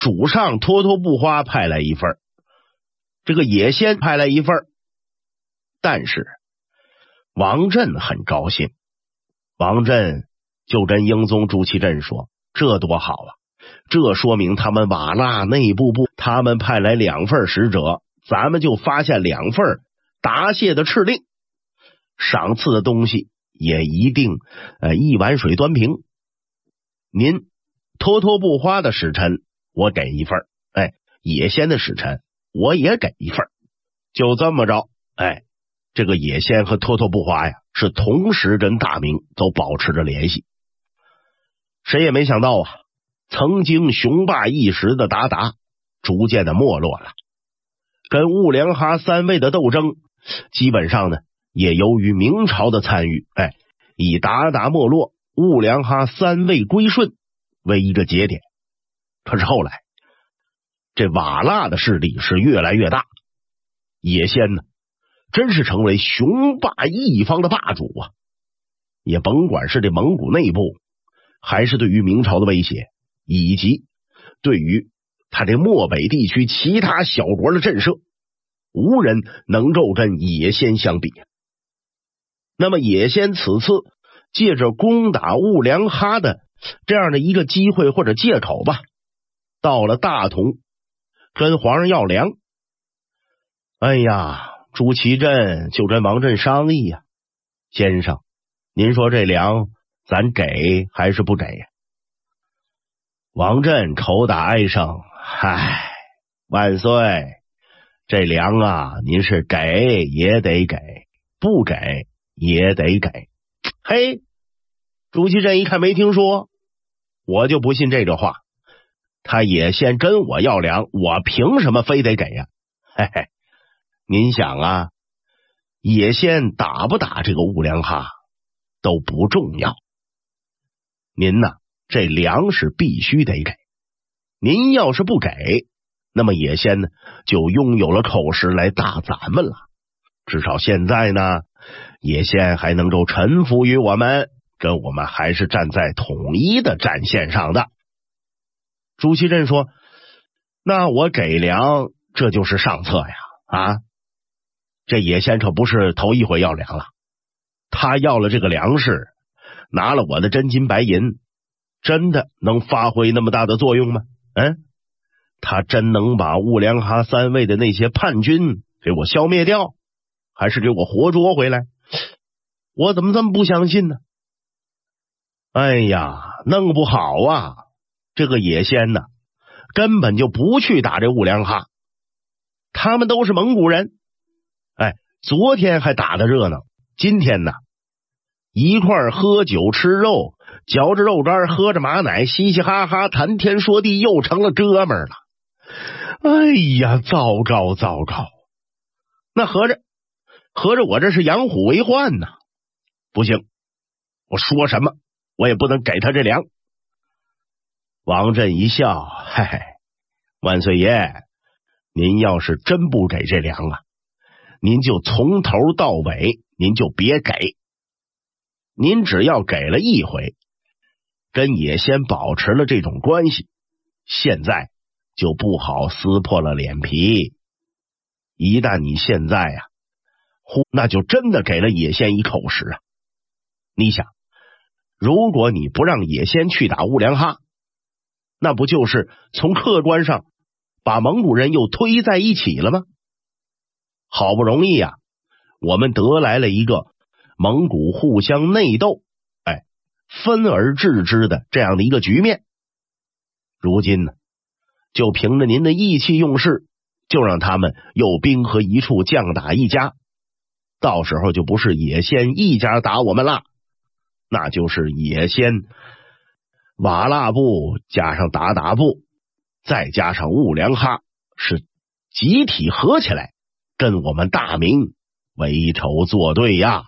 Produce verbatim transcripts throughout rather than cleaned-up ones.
主上脱脱不花派来一份，这个野仙派来一份，但是王振很高兴。王振就跟英宗朱祁镇说，这多好啊，这说明他们瓦剌内部部他们派来两份使者，咱们就发现两份答谢的敕令，赏赐的东西也一定呃一碗水端平。您脱脱不花的使臣我给一份，哎，野仙的使臣我也给一份，就这么着，哎，这个野仙和脱脱不花呀是同时跟大明都保持着联系。谁也没想到啊，曾经雄霸一时的鞑靼逐渐的没落了，跟兀良哈三位的斗争基本上呢也由于明朝的参与，哎，以鞑靼没落兀良哈三位归顺为一个节点。可是后来这瓦剌的势力是越来越大，野仙呢真是成为雄霸一方的霸主啊！也甭管是这蒙古内部，还是对于明朝的威胁，以及对于他这漠北地区其他小国的震慑，无人能够跟野仙相比。那么野仙此次借着攻打兀良哈的这样的一个机会或者借口吧，到了大同跟皇上要粮。哎呀，朱祁镇就跟王振商议呀，先生，您说这粮咱给还是不给呀？王振口打哀声，唉，万岁，这粮啊，您是给也得给，不给也得给。嘿，朱祁镇一看没听说，我就不信这个话，他也先跟我要粮，我凭什么非得给呀？嘿嘿，您想啊，野仙打不打这个兀良哈都不重要，您呢这粮是必须得给，您要是不给，那么野仙呢就拥有了口实来打咱们了。至少现在呢，野仙还能够臣服于我们，跟我们还是站在统一的战线上的。朱祁镇说，那我给粮这就是上策呀，啊，这野仙可不是头一回要粮了，他要了这个粮食，拿了我的真金白银，真的能发挥那么大的作用吗？嗯，他真能把兀良哈三位的那些叛军给我消灭掉，还是给我活捉回来？我怎么这么不相信呢？哎呀，弄不好啊，这个野仙呢根本就不去打这兀良哈，他们都是蒙古人，哎，昨天还打得热闹，今天呢一块喝酒吃肉，嚼着肉干喝着马奶，嘻嘻哈哈谈天说地，又成了哥们儿了。哎呀，糟糕糟糕，那合着合着我这是养虎为患呢？不行，我说什么我也不能给他这粮。王振一笑，嘿嘿，万岁爷，您要是真不给这粮啊，您就从头到尾您就别给，您只要给了一回，跟野仙保持了这种关系，现在就不好撕破了脸皮。一旦你现在啊，呼，那就真的给了野仙一口实啊。你想，如果你不让野仙去打兀良哈，那不就是从客观上把蒙古人又推在一起了吗？好不容易呀、啊，我们得来了一个蒙古互相内斗，哎，分而治之的这样的一个局面。如今呢，就凭着您的意气用事，就让他们又兵合一处，将打一家，到时候就不是野仙一家打我们了，那就是野仙瓦剌部加上鞑靼部再加上兀良哈，是集体合起来跟我们大明为仇作对呀。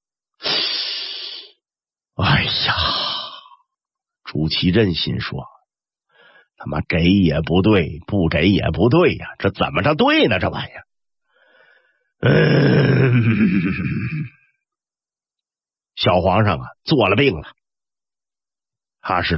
哎呀，朱祁镇心说，他妈给也不对，不给也不对呀，这怎么着对呢？这玩意儿，嗯，小皇上啊，做了病了，他是